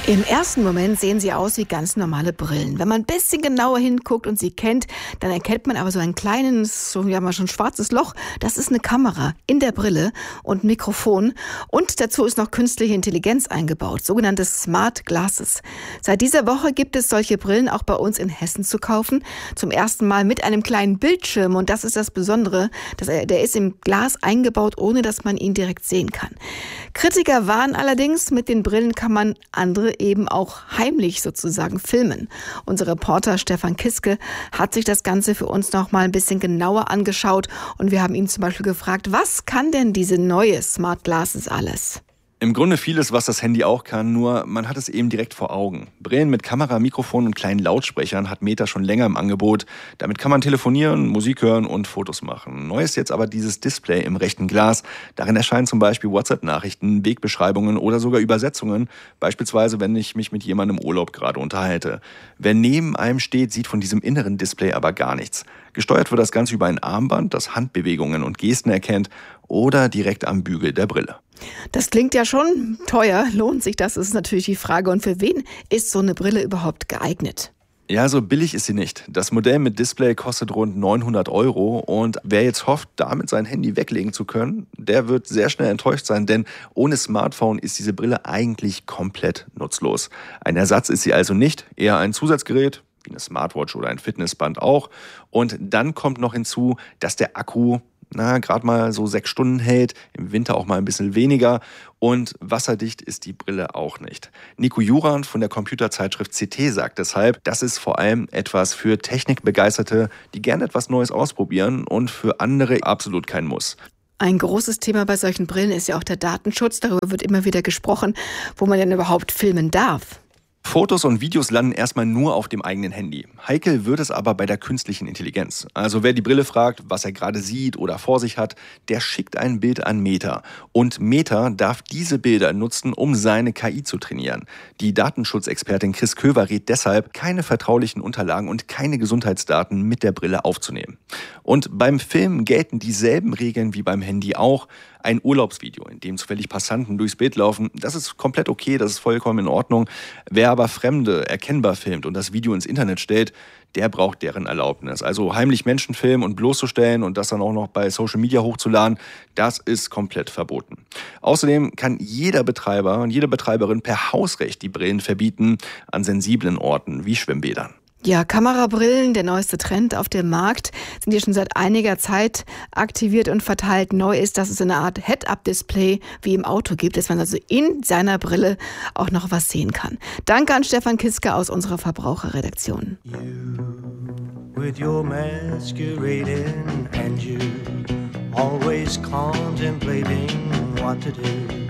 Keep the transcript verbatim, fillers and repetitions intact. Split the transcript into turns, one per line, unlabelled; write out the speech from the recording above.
Im ersten Moment sehen sie aus wie ganz normale Brillen. Wenn man ein bisschen genauer hinguckt und sie kennt, dann erkennt man aber so ein kleines, so ja mal schon schwarzes Loch. Das ist eine Kamera in der Brille und ein Mikrofon. Und dazu ist noch künstliche Intelligenz eingebaut, sogenannte Smart Glasses. Seit dieser Woche gibt es solche Brillen auch bei uns in Hessen zu kaufen. Zum ersten Mal mit einem kleinen Bildschirm. Und das ist das Besondere, dass er, der ist im Glas eingebaut, ohne dass man ihn direkt sehen kann. Kritiker warnen allerdings, mit den Brillen kann man andere eben auch heimlich sozusagen filmen. Unser Reporter Stefan Kiske hat sich das Ganze für uns noch mal ein bisschen genauer angeschaut und wir haben ihn zum Beispiel gefragt, was kann denn diese neue Smart Glasses alles?
Im Grunde vieles, was das Handy auch kann, nur man hat es eben direkt vor Augen. Brillen mit Kamera, Mikrofon und kleinen Lautsprechern hat Meta schon länger im Angebot. Damit kann man telefonieren, Musik hören und Fotos machen. Neu ist jetzt aber dieses Display im rechten Glas. Darin erscheinen zum Beispiel WhatsApp-Nachrichten, Wegbeschreibungen oder sogar Übersetzungen. Beispielsweise, wenn ich mich mit jemandem im Urlaub gerade unterhalte. Wer neben einem steht, sieht von diesem inneren Display aber gar nichts. Gesteuert wird das Ganze über ein Armband, das Handbewegungen und Gesten erkennt oder direkt am Bügel der Brille.
Das klingt ja schon teuer. Lohnt sich das? Ist natürlich die Frage. Und für wen ist so eine Brille überhaupt geeignet?
Ja, so billig ist sie nicht. Das Modell mit Display kostet rund neunhundert Euro und wer jetzt hofft, damit sein Handy weglegen zu können, der wird sehr schnell enttäuscht sein, denn ohne Smartphone ist diese Brille eigentlich komplett nutzlos. Ein Ersatz ist sie also nicht, eher ein Zusatzgerät, wie eine Smartwatch oder ein Fitnessband auch. Und dann kommt noch hinzu, dass der Akku na, gerade mal so sechs Stunden hält, im Winter auch mal ein bisschen weniger und wasserdicht ist die Brille auch nicht. Nico Juran von der Computerzeitschrift C T sagt deshalb, das ist vor allem etwas für Technikbegeisterte, die gerne etwas Neues ausprobieren und für andere absolut kein Muss.
Ein großes Thema bei solchen Brillen ist ja auch der Datenschutz. Darüber wird immer wieder gesprochen, wo man denn überhaupt filmen darf.
Fotos und Videos landen erstmal nur auf dem eigenen Handy. Heikel wird es aber bei der künstlichen Intelligenz. Also wer die Brille fragt, was er gerade sieht oder vor sich hat, der schickt ein Bild an Meta. Und Meta darf diese Bilder nutzen, um seine K I zu trainieren. Die Datenschutzexpertin Chris Köver rät deshalb, keine vertraulichen Unterlagen und keine Gesundheitsdaten mit der Brille aufzunehmen. Und beim Film gelten dieselben Regeln wie beim Handy auch. Ein Urlaubsvideo, in dem zufällig Passanten durchs Bild laufen, das ist komplett okay, das ist vollkommen in Ordnung. Wer aber Fremde erkennbar filmt und das Video ins Internet stellt, der braucht deren Erlaubnis. Also heimlich Menschen filmen und bloßzustellen und das dann auch noch bei Social Media hochzuladen, das ist komplett verboten. Außerdem kann jeder Betreiber und jede Betreiberin per Hausrecht die Brillen verbieten an sensiblen Orten wie Schwimmbädern.
Ja, Kamerabrillen, der neueste Trend auf dem Markt, sind hier schon seit einiger Zeit aktiviert und verteilt. Neu ist, dass es eine Art Head-Up-Display wie im Auto gibt, dass man also in seiner Brille auch noch was sehen kann. Danke an Stefan Kiske aus unserer Verbraucherredaktion.
You, with your masquerading and you always contemplating what to do.